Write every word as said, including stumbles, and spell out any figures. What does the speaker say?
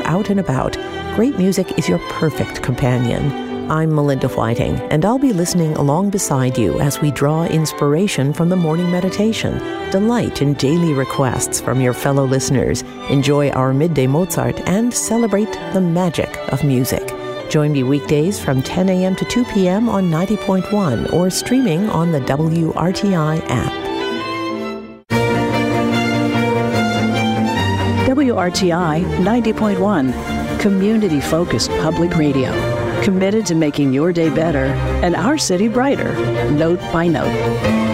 out and about, great music is your perfect companion. I'm Melinda Whiting, and I'll be listening along beside you as we draw inspiration from the morning meditation, delight in daily requests from your fellow listeners, enjoy our midday Mozart, and celebrate the magic of music. Join me weekdays from ten a.m. to two p.m. on ninety point one or streaming on the W R T I app. W R T I ninety point one, community-focused public radio, committed to making your day better and our city brighter, note by note.